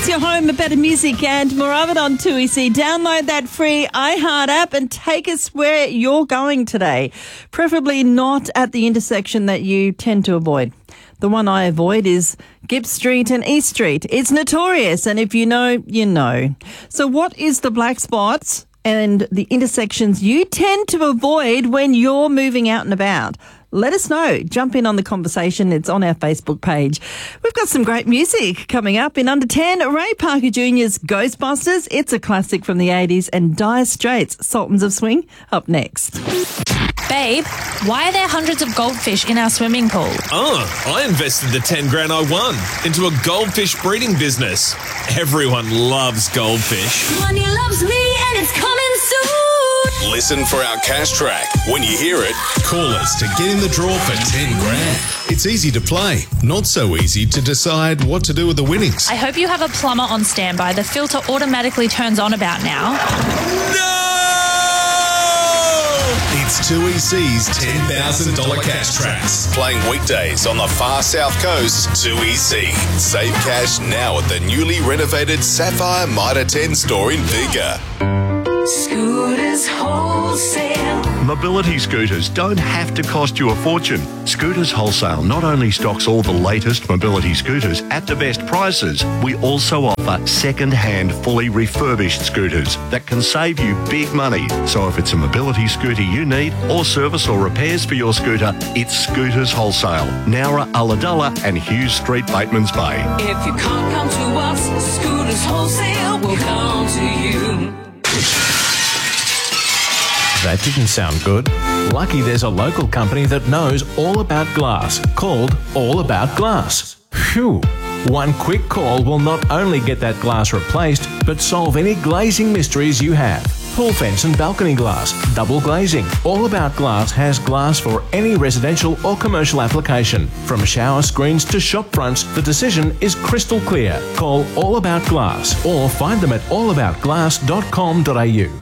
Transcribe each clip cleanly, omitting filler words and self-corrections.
It's your home of better music and more of it on 2EC. Download that free iHeart app and take us where you're going today. Preferably not at the intersection that you tend to avoid. The one I avoid is Gibbs Street and East Street. It's notorious, and if you know, you know. So what is the black spots and the intersections you tend to avoid when you're moving out and about? Let us know. Jump in on the conversation. It's on our Facebook page. We've got some great music coming up. In under 10, Ray Parker Jr.'s Ghostbusters. It's a classic from the 80s. And Dire Straits, Sultans of Swing, up next. Babe, why are there hundreds of goldfish in our swimming pool? I invested the 10 grand I won into a goldfish breeding business. Everyone loves goldfish. Money loves me and it's coming soon. Listen for our cash track. When you hear it, call us to get in the draw for 10 grand. It's easy to play, not so easy to decide what to do with the winnings. I hope you have a plumber on standby. The filter automatically turns on about now. No! It's 2EC's $10,000 cash tracks. Playing weekdays on the far south coast, 2EC. Save cash now at the newly renovated Sapphire Mitre 10 store in Bega. Scooters Wholesale. Mobility scooters don't have to cost you a fortune. Scooters Wholesale not only stocks all the latest mobility scooters at the best prices, we also offer second-hand, fully refurbished scooters that can save you big money. So if it's a mobility scooter you need or service or repairs for your scooter, it's Scooters Wholesale, Nowra, Ulladulla and Hughes Street, Batemans Bay. If you can't come to us, Scooters Wholesale will come to you. That didn't sound good. Lucky there's a local company that knows all about glass, called All About Glass. Phew. One quick call will not only get that glass replaced, but solve any glazing mysteries you have. Pool fence and balcony glass, double glazing. All About Glass has glass for any residential or commercial application. From shower screens to shop fronts, the decision is crystal clear. Call All About Glass or find them at allaboutglass.com.au.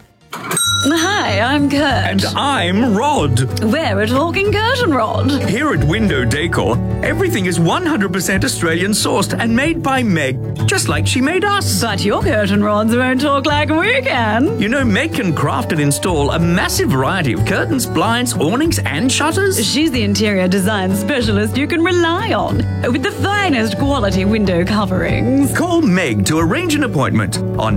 Hi, I'm Kurt. And I'm Rod. We're a talking curtain rod. Here at Window Decor, everything is 100% Australian sourced and made by Meg, just like she made us. But your curtain rods won't talk like we can. You know, Meg can craft and install a massive variety of curtains, blinds, awnings and shutters. She's the interior design specialist you can rely on, with the finest quality window coverings. Call Meg to arrange an appointment on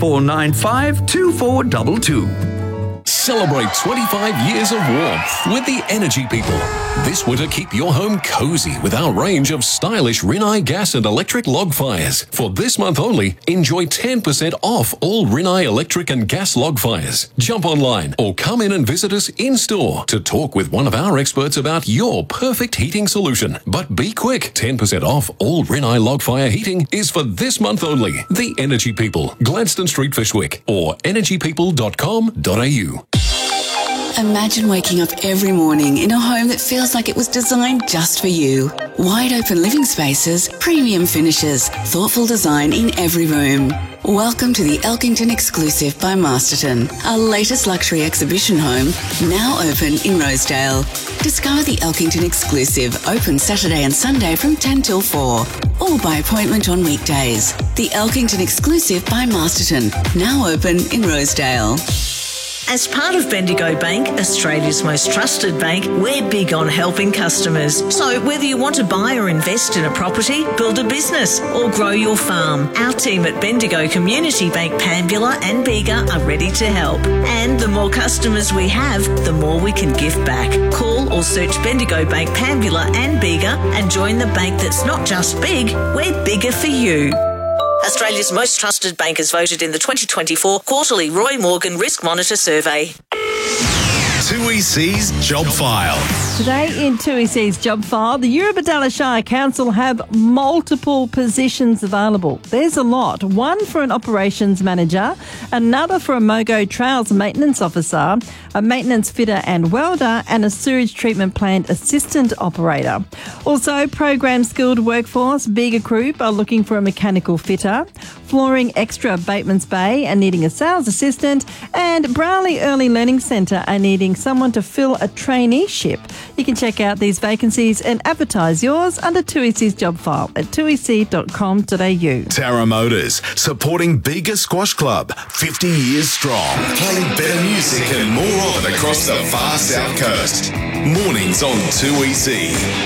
6495 2422. Celebrate 25 years of warmth with the Energy People. This winter, keep your home cozy with our range of stylish Rinnai gas and electric log fires. For this month only, enjoy 10% off all Rinnai electric and gas log fires. Jump online or come in and visit us in-store to talk with one of our experts about your perfect heating solution. But be quick, 10% off all Rinnai log fire heating is for this month only. The Energy People, Gladstone Street, Fishwick, or energypeople.com.au. Imagine waking up every morning in a home that feels like it was designed just for you. Wide open living spaces, premium finishes, thoughtful design in every room. Welcome to the Elkington Exclusive by Masterton, our latest luxury exhibition home, now open in Rosedale. Discover the Elkington Exclusive, open Saturday and Sunday from 10 till 4, or by appointment on weekdays. The Elkington Exclusive by Masterton, now open in Rosedale. As part of Bendigo Bank, Australia's most trusted bank, we're big on helping customers. So whether you want to buy or invest in a property, build a business or grow your farm, our team at Bendigo Community Bank Pambula and Bega are ready to help. And the more customers we have, the more we can give back. Call or search Bendigo Bank Pambula and Bega and join the bank that's not just big, we're bigger for you. Australia's most trusted bank is voted in the 2024 quarterly Roy Morgan Risk Monitor Survey. 2EC's Job File. Today in 2EC's Job File, the Eurobodalla Shire Council have multiple positions available. There's a lot. One for an operations manager, another for a Mogo Trails maintenance officer, a maintenance fitter and welder, and a sewage treatment plant assistant operator. Also, program skilled workforce, Bega Group are looking for a mechanical fitter, Flooring Extra Batemans Bay are needing a sales assistant, and Browley Early Learning Centre are needing someone to fill a traineeship. You can check out these vacancies and advertise yours under 2EC's job file at 2ec.com.au. Tara Motors, supporting Bega Squash Club, 50 years strong. Playing better music and more of it across the far south coast. Mornings on 2EC.